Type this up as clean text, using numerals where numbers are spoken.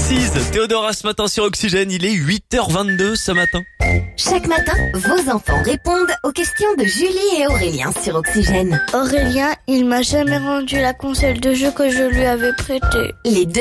précise. Théodora ce matin sur Oxygène, il est 8h22 ce matin. Chaque matin, vos enfants répondent aux questions de Julie et Aurélien sur Oxygène. Aurélien, il m'a jamais rendu la console de jeu que je lui avais prêtée. Les deux